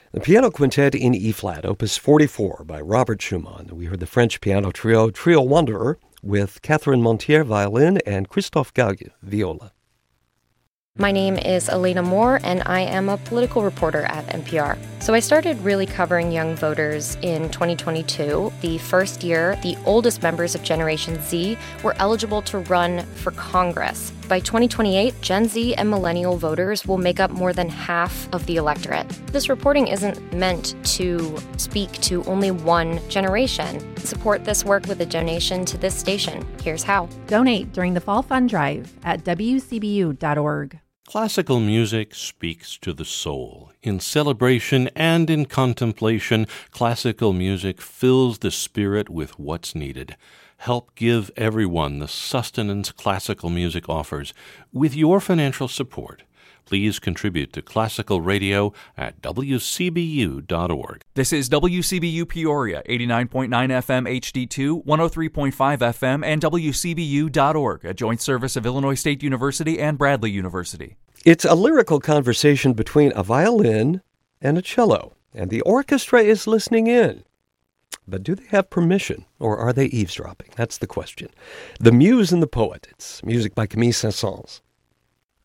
The Piano Quintet in E-flat, Opus 44 by Robert Schumann. We heard the French piano Trio Wanderer, with Catherine Montier, violin, and Christophe Gague, viola. My name is Elena Moore, and I am a political reporter at NPR. So I started really covering young voters in 2022. The first year, the oldest members of Generation Z were eligible to run for Congress. By 2028, Gen Z and millennial voters will make up more than half of the electorate. This reporting isn't meant to speak to only one generation. Support this work with a donation to this station. Here's how. Donate during the Fall Fund Drive at WCBU.org. Classical music speaks to the soul. In celebration and in contemplation, classical music fills the spirit with what's needed. Help give everyone the sustenance classical music offers with your financial support. Please contribute to classical radio at WCBU.org. This is WCBU Peoria, 89.9 FM HD2, 103.5 FM, and WCBU.org, a joint service of Illinois State University and Bradley University. It's a lyrical conversation between a violin and a cello, and the orchestra is listening in. But do they have permission, or are they eavesdropping? That's the question. The Muse and the Poet. It's music by Camille Saint-Saëns.